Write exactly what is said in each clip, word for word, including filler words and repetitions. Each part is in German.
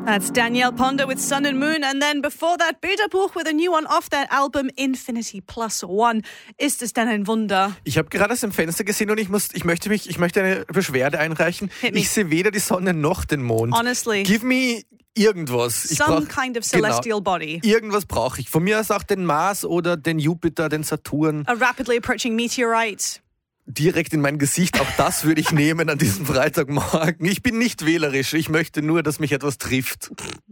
That's Danielle Ponder with Sun and Moon. And then before that, Bilderbuch with a new one off their album Infinity Plus One. Ist es denn ein Wunder? Ich habe gerade aus dem Fenster gesehen und ich, muss, ich, möchte mich, ich möchte eine Beschwerde einreichen. Ich sehe weder die Sonne noch den Mond. Honestly. Give me irgendwas. Ich Some brauch, kind of celestial genau, body. Irgendwas brauche ich. Von mir aus auch den Mars oder den Jupiter, den Saturn. A rapidly approaching meteorite. Direkt in mein Gesicht. Auch das würde ich nehmen an diesem Freitagmorgen. Ich bin nicht wählerisch. Ich möchte nur, dass mich etwas trifft.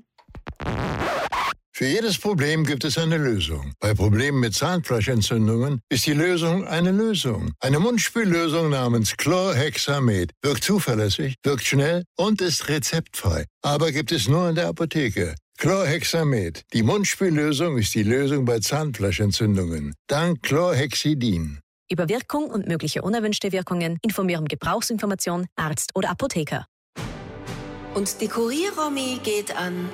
Für jedes Problem gibt es eine Lösung. Bei Problemen mit Zahnfleischentzündungen ist die Lösung eine Lösung. Eine Mundspüllösung namens Chlorhexamed. Wirkt zuverlässig, wirkt schnell und ist rezeptfrei. Aber gibt es nur in der Apotheke. Chlorhexamed. Die Mundspüllösung ist die Lösung bei Zahnfleischentzündungen. Dank Chlorhexidin. Über Wirkung und mögliche unerwünschte Wirkungen informieren Gebrauchsinformation, Arzt oder Apotheker. Und die Kurier-Romy geht an...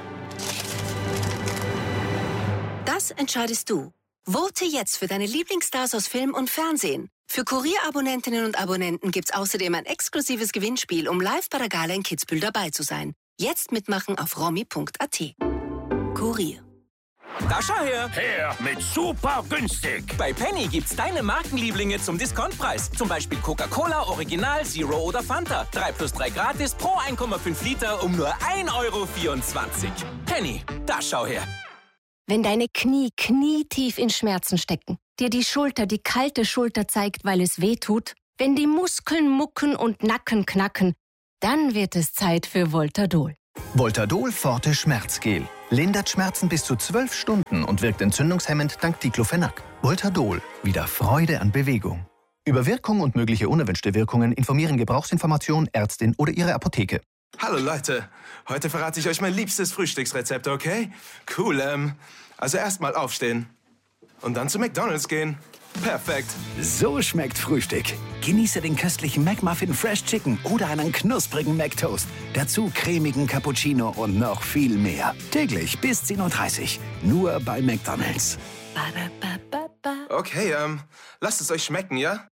Das entscheidest du. Vote jetzt für deine Lieblingsstars aus Film und Fernsehen. Für Kurier-Abonnentinnen und Abonnenten gibt's außerdem ein exklusives Gewinnspiel, um live bei der Gala in Kitzbühel dabei zu sein. Jetzt mitmachen auf romy punkt a t. Kurier. Da schau her! Her mit super günstig! Bei Penny gibt's deine Markenlieblinge zum Diskontpreis. Zum Beispiel Coca-Cola, Original, Zero oder Fanta. drei plus drei gratis pro eins Komma fünf Liter um nur ein Euro vierundzwanzig. Penny, da schau her! Wenn deine Knie knietief in Schmerzen stecken, dir die Schulter die kalte Schulter zeigt, weil es weh tut, wenn die Muskeln mucken und Nacken knacken, dann wird es Zeit für Voltadol. Voltadol Forte Schmerzgel. Lindert Schmerzen bis zu zwölf Stunden und wirkt entzündungshemmend dank Diclofenac. Voltadol. Wieder Freude an Bewegung. Über Wirkung und mögliche unerwünschte Wirkungen informieren Gebrauchsinformation, Ärztin oder Ihre Apotheke. Hallo Leute, heute verrate ich euch mein liebstes Frühstücksrezept, okay? Cool, ähm, also erstmal aufstehen und dann zu McDonald's gehen. Perfekt. So schmeckt Frühstück. Genieße den köstlichen McMuffin Fresh Chicken oder einen knusprigen McToast. Dazu cremigen Cappuccino und noch viel mehr. Täglich bis zehn Uhr dreißig. Nur bei McDonald's. Okay, ähm, lasst es euch schmecken, ja?